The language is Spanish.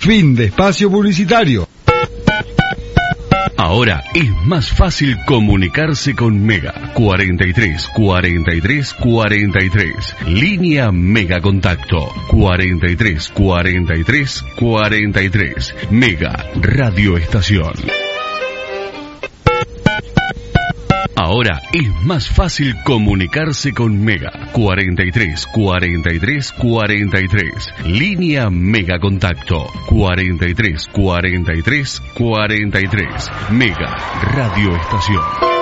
Fin de espacio publicitario. Ahora es más fácil comunicarse con Mega. 43 43 43. Línea Mega Contacto. 43 43 43. Mega Radio Estación. Ahora es más fácil comunicarse con Mega. 43 43 43. Línea Mega Contacto. 43 43 43. Mega Radio Estación.